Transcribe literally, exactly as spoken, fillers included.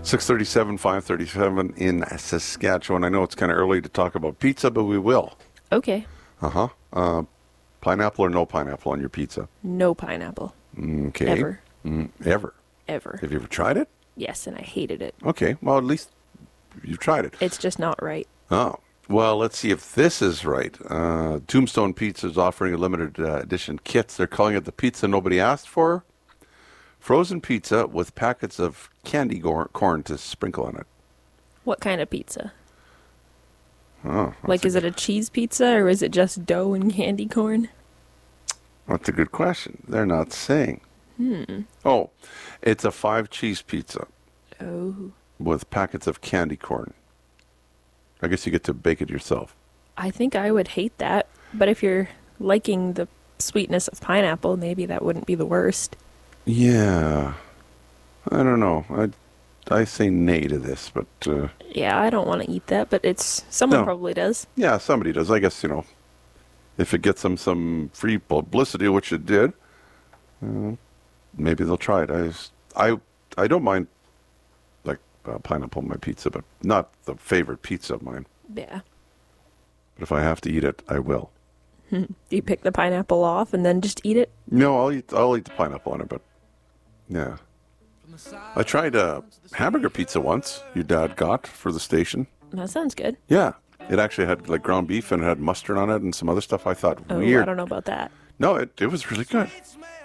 six thirty-seven, five thirty-seven in Saskatchewan. I know it's kind of early to talk about pizza, but we will. Okay. Uh-huh. Uh, pineapple or no pineapple on your pizza? No pineapple. Okay. Ever. Mm, ever? Ever. Have you ever tried it? Yes, and I hated it. Okay. Well, at least you've tried it. It's just not right. Oh. Well, let's see if this is right. Uh, Tombstone Pizza is offering a limited uh, edition kits. They're calling it the pizza nobody asked for. Frozen pizza with packets of candy go- corn to sprinkle on it. What kind of pizza? Oh, Like, is it a cheese pizza or is it just dough and candy corn? That's a good question. They're not saying. Hmm. Oh, it's a five cheese pizza. Oh. With packets of candy corn. I guess you get to bake it yourself. I think I would hate that, but if you're liking the sweetness of pineapple, maybe that wouldn't be the worst. Yeah. I don't know. I I say nay to this, but uh, Yeah, I don't want to eat that, but it's someone No. probably does. yeah, somebody does. I guess, you know, if it gets them some free publicity, which it did, uh, maybe they'll try it. I, just- I, I don't mind, like, uh, pineapple on my pizza, but not the favorite pizza of mine. Yeah. But if I have to eat it, I will. Do you pick the pineapple off and then just eat it? No, I'll eat, I'll eat the pineapple on it, but yeah. I tried a hamburger pizza once your dad got for the station. That sounds good. Yeah. It actually had like ground beef and it had mustard on it and some other stuff. I thought Oh, weird. I don't know about that. No, it, it was really good.